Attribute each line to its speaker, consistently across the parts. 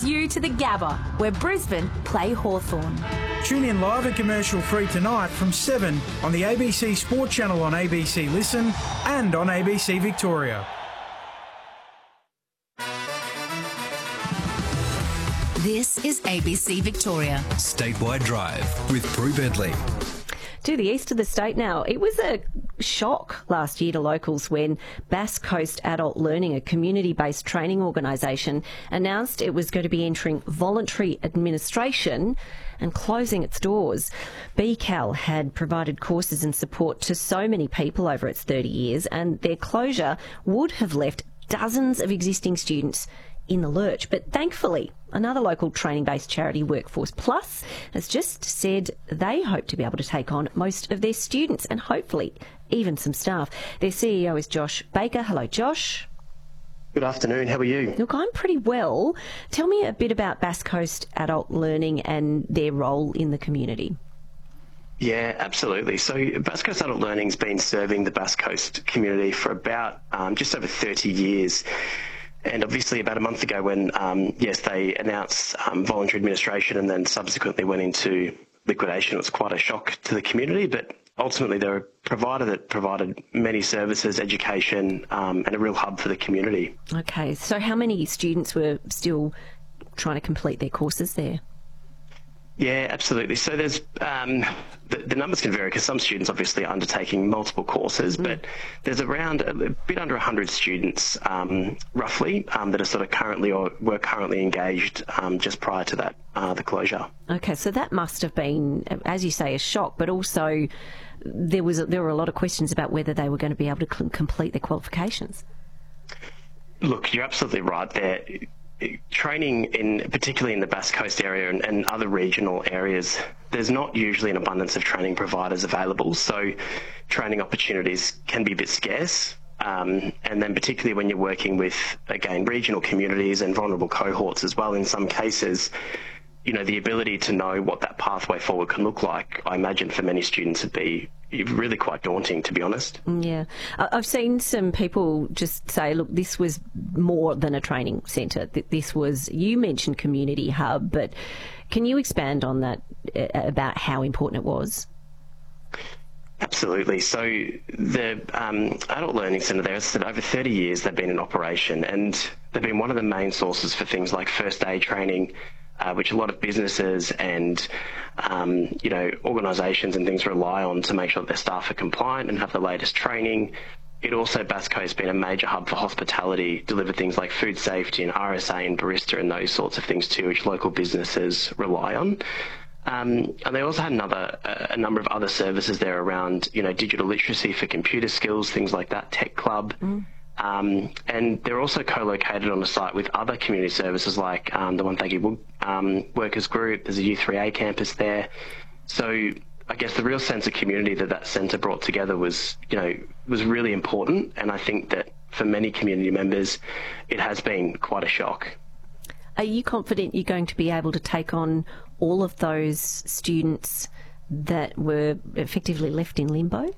Speaker 1: you to the Gabba, where Brisbane play Hawthorn.
Speaker 2: Tune in live and commercial free tonight from 7 on the ABC Sport Channel on ABC Listen and on ABC Victoria.
Speaker 3: This is ABC Victoria.
Speaker 4: Statewide Drive with Prue Bentley.
Speaker 5: To the east of the state now. It was a shock last year to locals when Bass Coast Adult Learning, a community-based training organisation, announced it was going to be entering voluntary administration and closing its doors. BCAL had provided courses and support to so many people over its 30 years, and their closure would have left dozens of existing students in the lurch. But thankfully, another local training-based charity, Workforce Plus, has just said they hope to be able to take on most of their students and hopefully even some staff. Their CEO is Josh Baker. Hello, Josh.
Speaker 6: Good afternoon. How are you?
Speaker 5: Look, I'm pretty well. Tell me a bit about Bass Coast Adult Learning and their role in the community.
Speaker 6: Yeah, absolutely. So Bass Coast Adult Learning's been serving the Bass Coast community for about just over 30 years. And obviously about a month ago when, they announced voluntary administration and then subsequently went into liquidation, it was quite a shock to the community, but ultimately they're a provider that provided many services, education, and a real hub for the community.
Speaker 5: Okay, so how many students were still trying to complete their courses there?
Speaker 6: Yeah, absolutely. So there's the numbers can vary because some students obviously are undertaking multiple courses, but there's around a bit under 100 students roughly that are sort of currently or were currently engaged just prior to that, the closure.
Speaker 5: Okay, so that must have been, as you say, a shock, but also there were a lot of questions about whether they were going to be able to complete their qualifications.
Speaker 6: Look, you're absolutely right there. Training, particularly in the Bass Coast area and other regional areas, there's not usually an abundance of training providers available, so training opportunities can be a bit scarce. And then particularly when you're working with, again, regional communities and vulnerable cohorts as well, in some cases, you know, the ability to know what that pathway forward can look like, I imagine for many students would be really quite daunting, to be honest.
Speaker 5: Yeah. I've seen some people just say, look, this was more than a training centre. This was, you mentioned community hub, but can you expand on that about how important it was?
Speaker 6: Absolutely. So the Adult Learning Centre there, as I said, over 30 years they've been in operation, and they've been one of the main sources for things like first aid training, which a lot of businesses and organisations and things rely on to make sure that their staff are compliant and have the latest training. It also, Bass Coast, been a major hub for hospitality, delivered things like food safety and RSA and barista and those sorts of things too, which local businesses rely on. And they also had a number of other services there around, digital literacy for computer skills, things like that, Tech Club. And they're also co-located on a site with other community services like the Wonthaggi Workers Group. There's a U3A campus there. So I guess the real sense of community that centre brought together was really important. And I think that for many community members, it has been quite a shock.
Speaker 5: Are you confident you're going to be able to take on all of those students that were effectively left in limbo?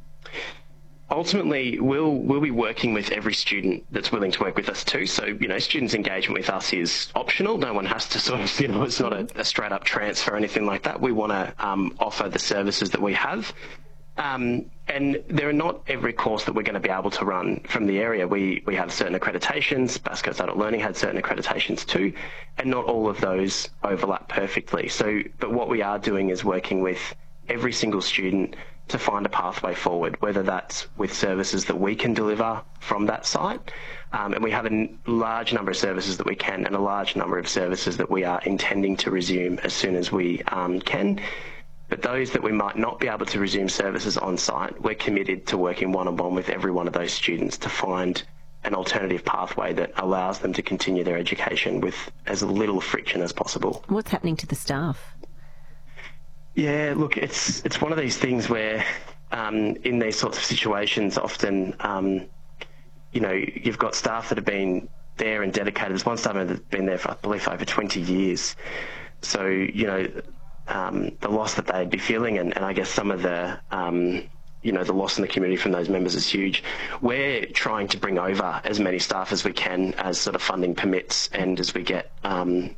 Speaker 6: Ultimately, we'll be working with every student that's willing to work with us too. So, students' engagement with us is optional. No one has to sort of, it's not a straight up transfer or anything like that. We want to offer the services that we have. And there are not every course that we're going to be able to run from the area. We have certain accreditations. Bass Coast Adult Learning had certain accreditations too, and not all of those overlap perfectly. But what we are doing is working with every single student to find a pathway forward, whether that's with services that we can deliver from that site. And we have a large number of services that we can and a large number of services that we are intending to resume as soon as we can. But those that we might not be able to resume services on site, we're committed to working one-on-one with every one of those students to find an alternative pathway that allows them to continue their education with as little friction as possible.
Speaker 5: What's happening to the staff?
Speaker 6: Yeah, look, it's one of these things where in these sorts of situations, often, you've got staff that have been there and dedicated. There's one staff member that's been there for, I believe, over 20 years. So, the loss that they'd be feeling and I guess some of the, the loss in the community from those members is huge. We're trying to bring over as many staff as we can as sort of funding permits and as we get,